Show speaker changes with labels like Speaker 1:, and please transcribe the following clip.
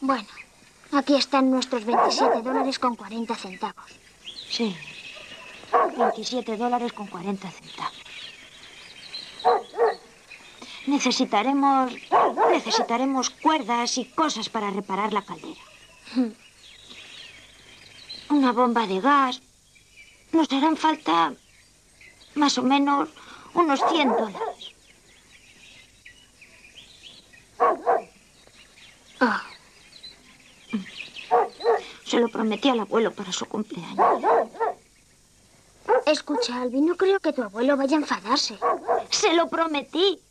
Speaker 1: Bueno, aquí están nuestros 27 dólares con 40 centavos.
Speaker 2: Sí, 27 dólares con 40 centavos. Necesitaremos cuerdas y cosas para reparar la caldera. Una bomba de gas. Nos harán falta más o menos unos 100 dólares.
Speaker 1: Ah.
Speaker 2: Se lo prometí al abuelo para su cumpleaños.
Speaker 1: Escucha, Albi, no creo que tu abuelo vaya a enfadarse.
Speaker 2: ¡Se lo prometí!